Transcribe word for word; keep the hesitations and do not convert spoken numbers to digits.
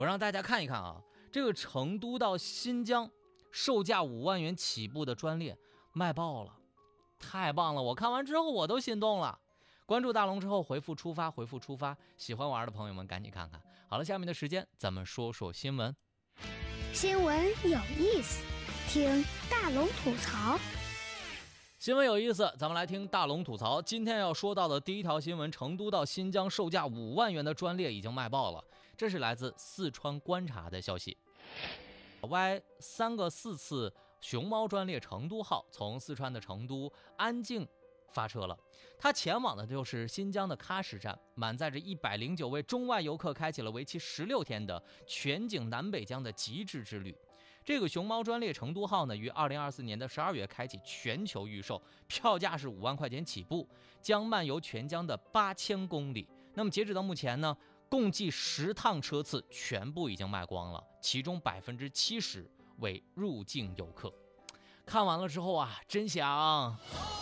我让大家看一看啊，这个成都到新疆售价五万元起步的专列卖爆了，太棒了！我看完之后我都心动了。关注大龙之后回复出发，回复出发，喜欢玩的朋友们赶紧看看。好了，下面的时间咱们说说新闻。 新闻有意思，听大龙吐槽。 新闻有意思，咱们来听大龙吐槽。今天要说到的第一条新闻，成都到新疆售价五万元的专列已经卖爆了。这是来自四川观察的消息。Y 三个四次熊猫专列成都号从四川的成都安静发车了，它前往的就是新疆的喀什站，满载着一百零九位中外游客，开启了为期十六天的全景南北疆的极致之旅。这个熊猫专列成都号呢，于二零二四年的十二月开启全球预售，票价是五万块钱起步，将漫游全疆的八千公里。那么截止到目前呢，共计十趟车次全部已经卖光了，其中百分之七十为入境游客。看完了之后啊，真想